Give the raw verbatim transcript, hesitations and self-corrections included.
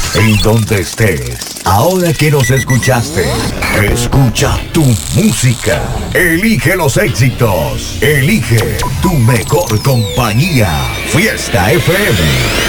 En donde estés, ahora que nos escuchaste, escucha tu música. Elige los éxitos. Elige tu mejor compañía. Fiesta F M.